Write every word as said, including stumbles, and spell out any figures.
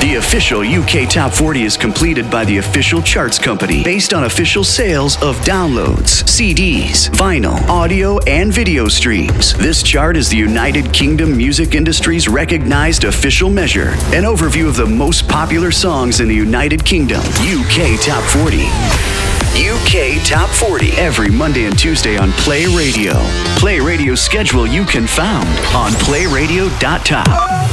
The official U K Top forty is completed by the official charts company based on official sales of downloads, C Ds, vinyl, audio, and video streams. This chart is the United Kingdom music industry's recognized official measure. An overview of the most popular songs in the United Kingdom. U K Top forty. U K Top forty. Every Monday and Tuesday on Play Radio. Play Radio schedule you can found on play radio dot top.